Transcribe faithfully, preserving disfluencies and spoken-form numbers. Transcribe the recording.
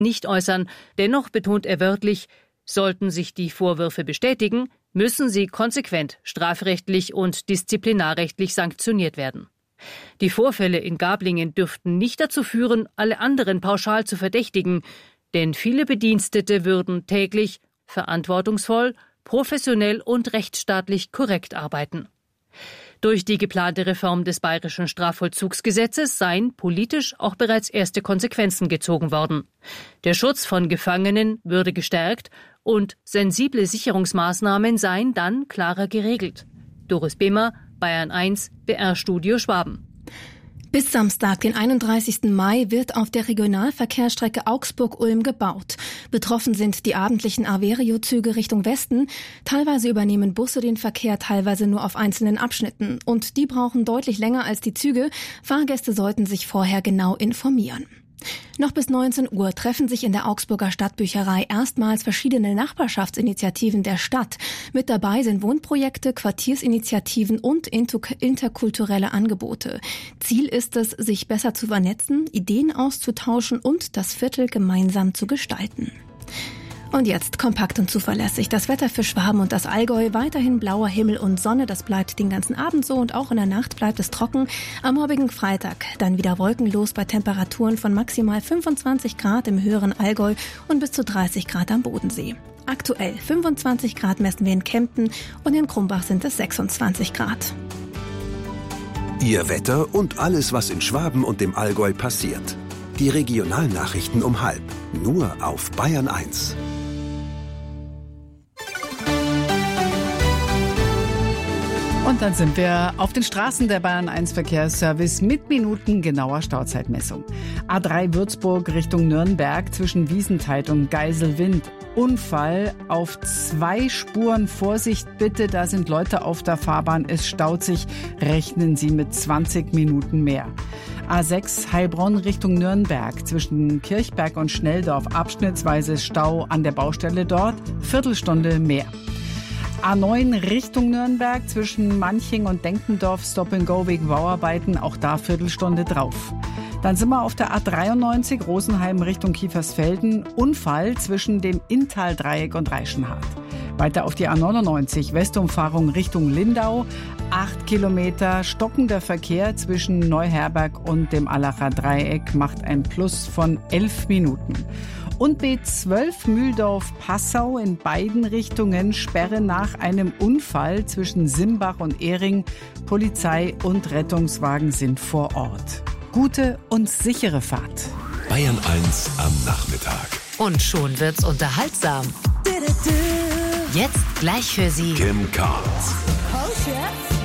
nicht äußern. Dennoch betont er wörtlich, sollten sich die Vorwürfe bestätigen, müssen sie konsequent strafrechtlich und disziplinarrechtlich sanktioniert werden. Die Vorfälle in Gablingen dürften nicht dazu führen, alle anderen pauschal zu verdächtigen, denn viele Bedienstete würden täglich verantwortungsvoll, professionell und rechtsstaatlich korrekt arbeiten. Durch die geplante Reform des bayerischen Strafvollzugsgesetzes seien politisch auch bereits erste Konsequenzen gezogen worden. Der Schutz von Gefangenen würde gestärkt und sensible Sicherungsmaßnahmen seien dann klarer geregelt. Doris Behmer, Bayern eins, B R-Studio Schwaben. Bis Samstag, den einunddreißigsten Mai, wird auf der Regionalverkehrsstrecke Augsburg-Ulm gebaut. Betroffen sind die abendlichen Averio-Züge Richtung Westen. Teilweise übernehmen Busse den Verkehr, teilweise nur auf einzelnen Abschnitten. Und die brauchen deutlich länger als die Züge. Fahrgäste sollten sich vorher genau informieren. Noch bis neunzehn Uhr treffen sich in der Augsburger Stadtbücherei erstmals verschiedene Nachbarschaftsinitiativen der Stadt. Mit dabei sind Wohnprojekte, Quartiersinitiativen und interkulturelle Angebote. Ziel ist es, sich besser zu vernetzen, Ideen auszutauschen und das Viertel gemeinsam zu gestalten. Und jetzt kompakt und zuverlässig. Das Wetter für Schwaben und das Allgäu. Weiterhin blauer Himmel und Sonne. Das bleibt den ganzen Abend so und auch in der Nacht bleibt es trocken. Am morgigen Freitag dann wieder wolkenlos bei Temperaturen von maximal fünfundzwanzig Grad im höheren Allgäu und bis zu dreißig Grad am Bodensee. Aktuell fünfundzwanzig Grad messen wir in Kempten und in Krumbach sind es sechsundzwanzig Grad. Ihr Wetter und alles, was in Schwaben und dem Allgäu passiert. Die Regionalnachrichten um halb. Nur auf Bayern eins. Und dann sind wir auf den Straßen der Bayern eins Verkehrsservice mit minutengenauer Stauzeitmessung. A drei Würzburg Richtung Nürnberg zwischen Wiesentheit und Geiselwind. Unfall auf zwei Spuren. Vorsicht bitte, da sind Leute auf der Fahrbahn. Es staut sich. Rechnen Sie mit zwanzig Minuten mehr. A sechs Heilbronn Richtung Nürnberg zwischen Kirchberg und Schnelldorf. Abschnittsweise Stau an der Baustelle dort. Viertelstunde mehr. A neun Richtung Nürnberg zwischen Manching und Denkendorf, Stop and Go wegen Bauarbeiten, auch da Viertelstunde drauf. Dann sind wir auf der A dreiundneunzig Rosenheim Richtung Kiefersfelden, Unfall zwischen dem Inntaldreieck und Reichenhart. Weiter auf die A neunundneunzig Westumfahrung Richtung Lindau, acht Kilometer stockender Verkehr zwischen Neuherberg und dem Allacher Dreieck macht ein Plus von elf Minuten. Und B zwölf Mühldorf-Passau in beiden Richtungen Sperre nach einem Unfall zwischen Simbach und Ehring. Polizei und Rettungswagen sind vor Ort. Gute und sichere Fahrt. Bayern eins am Nachmittag. Und schon wird's unterhaltsam. Jetzt gleich für Sie Kim Carnes.